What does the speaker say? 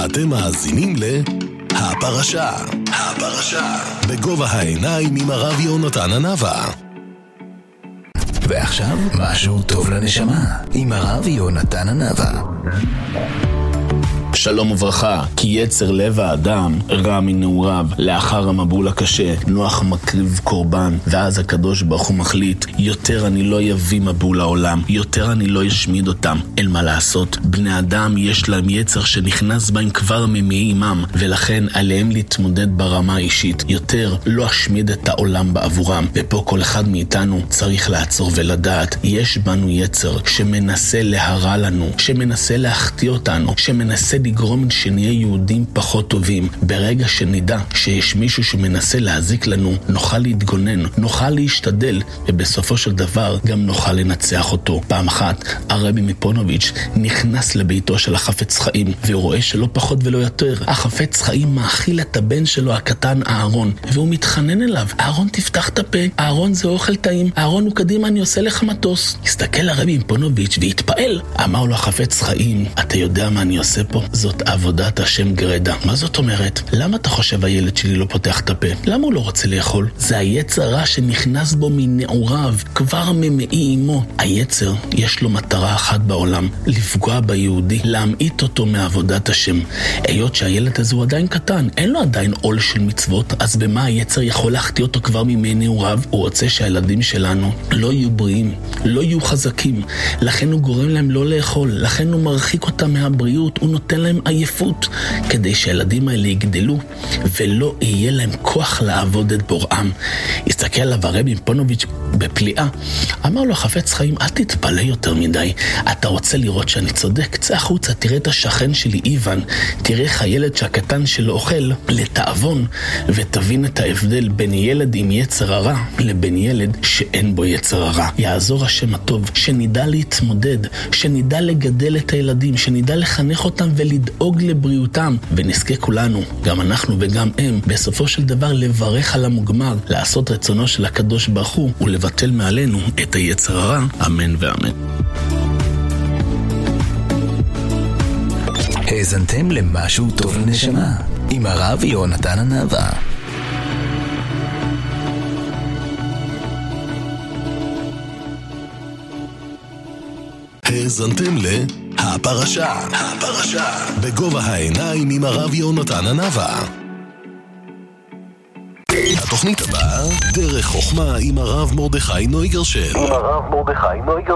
אתם מאזינים הפרשה. בגובה העיניים עם הרב יונתן הנבא. ועכשיו משהו טוב לנשמה עם הרב יונתן הנבא. שלום וברכה, כי יצר לב האדם רע מנעוריו. לאחר המבול הקשה נוח מקריב קורבן, ואז הקדוש ברוך הוא מחליט, יותר אני לא יביא מבול לעולם, יותר אני לא ישמיד אותם. אין מה לעשות, בני אדם יש להם יצר שנכנס בהם כבר ממאימם, ולכן עליהם להתמודד ברמה האישית. יותר לא אשמיד את העולם בעבורם. ופה כל אחד מאיתנו צריך לעצור ולדעת, יש בנו יצר שמנסה להרע לנו, שמנסה להחטיא אותנו, שמנסה לגרום שנהיה יהודים פחות טובים. ברגע שנדע שיש מישהו שמנסה להזיק לנו, נוכל להתגונן, נוכל להשתדל, ובסופו של דבר גם נוכל לנצח אותו. פעם אחת הרבי מפונוביץ' נכנס לביתו של החפץ חיים, והוא רואה שלא פחות ולא יותר החפץ חיים מאכיל את הבן שלו הקטן אהרון, והוא מתחנן אליו, אהרון תפתח את הפה, אהרון זה אוכל טעים, אהרון הוא קדימה אני עושה לך מטוס. הסתכל הרבי מפונוביץ' והתפעל. אמר לו החפץ חיים, אתה יודע מה אני עושה פה? זאת עבודת השם גרדה. מה זאת אומרת? למה אתה חושב הילד שלי לא פותח את הפה? למה הוא לא רוצה לאכול? זה היצר רע שנכנס בו מנעוריו, כבר ממאי אמו. היצר יש לו מטרה אחת בעולם, לפגוע ביהודי, להמעיט אותו מעבודת השם. היות שהילד הזה הוא עדיין קטן, אין לו עדיין עול של מצוות, אז במה היצר יכול להחטיא אותו כבר מנעוריו? הוא רוצה שהילדים שלנו לא יהיו בריאים, לא יהיו חזקים, לכן הוא גורם להם לא לאכול, לכן הוא מרחיק אותם מהבריאות, הוא נותן להם עייפות, כדי שהילדים האלה יגדלו ולא יהיה להם כוח לעבוד את בוראם. הסתכל עליו הרבי מפונוביץ' בפליאה, אמר לו חפץ חיים, אל תתפלא יותר מדי, אתה רוצה לראות שאני צודק? צא החוצה, תראה את השכן שלי איוון, תראה איך הילד שהקטן שלו אוכל לתאבון, ותבין את ההבדל בין ילד עם יצר הרע לבין ילד שאין בו יצר הרע. יעזור השם הטוב שנדע להתמודד, שנדע לגדל את הילדים, שנדע לחנך אותם ולדאוג לבריאותם, ונזכה כולנו, גם אנחנו וגם הם, בסופו של דבר לברך על המוגמר, לעשות רצונו של הקדוש ברוך הוא ולבטל מעלינו את היצר הרע. אמן ואמן. האזנתם למשהו טוב לנשמה עם הרב יונתן הנבא. האזנתם הפרשה. בגובה העיניים עם הרב יונתן הנבא. התוכנית הבאה, דרך חוכמה עם הרב מרדכי נויגרשל.